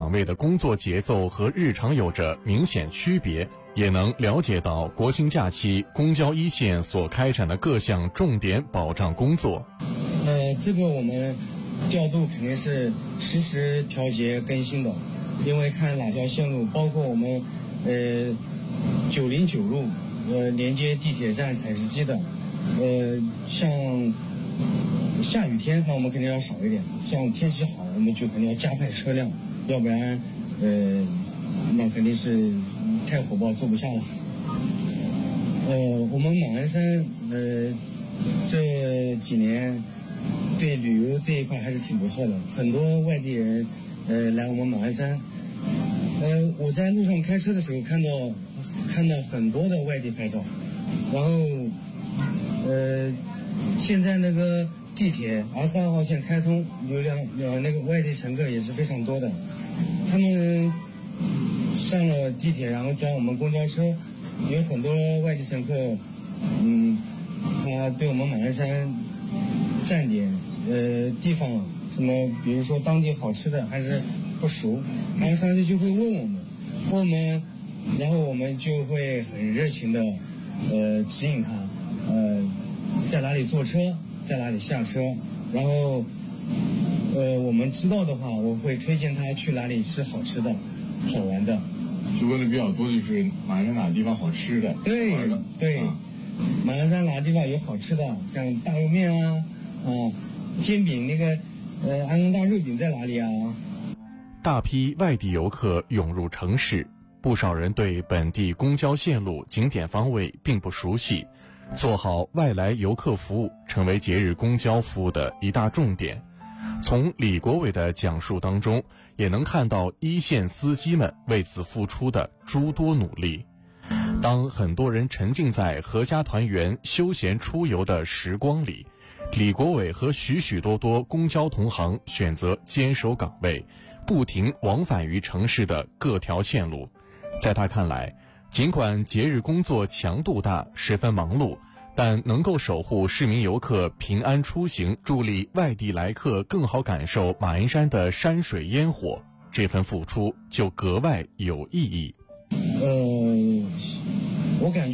岗位的工作节奏和日常有着明显区别，也能了解到国庆假期公交一线所开展的各项重点保障工作。 这个我们调度肯定是实时调节更新的，因为看哪条线路，包括我们909路连接地铁站采石矶的，像下雨天那我们肯定要少一点，像天气好我们就肯定要加快车辆，要不然那肯定是太火爆坐不下了。我们马鞍山这几年对旅游这一块还是挺不错的，很多外地人来我们马鞍山。我在路上开车的时候看到很多的外地牌照，然后现在那个地铁22号线开通，有那个外地乘客也是非常多的，他们上了地铁然后转我们公交车，有很多外地乘客他对我们马鞍山站点地方什么比如说当地好吃的还是不熟，然后上去就会问我们，然后我们就会很热情的指引他在哪里坐车，在哪里下车，然后我们知道的话我会推荐他去哪里吃好吃的好玩的。 就问的比较多的就是马鞍山哪个地方好吃的。 对，马鞍山哪个地方有好吃的，像大肉面煎饼，那个安东大肉饼在哪里啊？ 大批外地游客涌入城市，不少人对本地公交线路、景点方位并不熟悉，做好外来游客服务成为节日公交服务的一大重点。从李国伟的讲述当中，也能看到一线司机们为此付出的诸多努力。当很多人沉浸在阖家团圆、休闲出游的时光里，李国伟和许多公交同行选择坚守岗位，不停往返于城市的各条线路。在他看来，尽管节日工作强度大，十分忙碌，但能够守护市民游客平安出行，助力外地来客更好感受马鞍山的山水烟火，这份付出就格外有意义。 我感觉